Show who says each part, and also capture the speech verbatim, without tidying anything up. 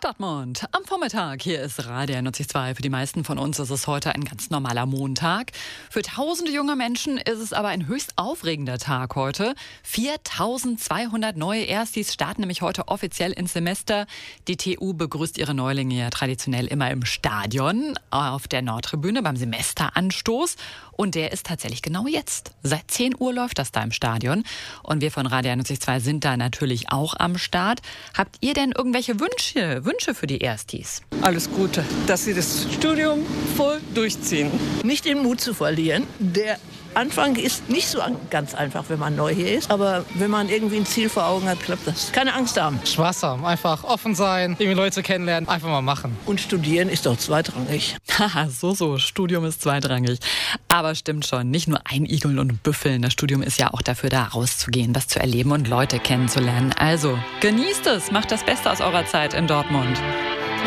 Speaker 1: Dortmund am Vormittag. Hier ist Radio N O C zwei. Für die meisten von uns ist es heute ein ganz normaler Montag. Für tausende junger Menschen ist es aber ein höchst aufregender Tag heute. viertausendzweihundert neue Erstis starten nämlich heute offiziell ins Semester. Die T U begrüßt ihre Neulinge ja traditionell immer im Stadion auf der Nordtribüne beim Semesteranstoß. Und der ist tatsächlich genau jetzt. Seit zehn Uhr läuft das da im Stadion. Und wir von Radio N O C zwei sind da natürlich auch am Start. Habt ihr denn irgendwelche Wünsche, Wünsche für die Erstis?
Speaker 2: Alles Gute, dass sie das Studium voll durchziehen.
Speaker 3: Nicht den Mut zu verlieren. Der Anfang ist nicht so ganz einfach, wenn man neu hier ist. Aber wenn man irgendwie ein Ziel vor Augen hat, klappt das. Keine Angst haben.
Speaker 4: Spaß haben, einfach offen sein, irgendwie Leute kennenlernen, einfach mal machen.
Speaker 3: Und studieren ist doch zweitrangig.
Speaker 1: Haha, so, so, Studium ist zweitrangig. Aber stimmt schon, nicht nur einigeln und büffeln. Das Studium ist ja auch dafür da, rauszugehen, was zu erleben und Leute kennenzulernen. Also, genießt es, macht das Beste aus eurer Zeit in Dortmund.